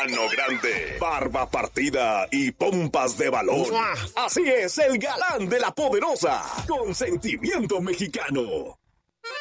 Mano grande, barba partida y pompas de balón. Así es el galán de la Poderosa, con sentimiento mexicano.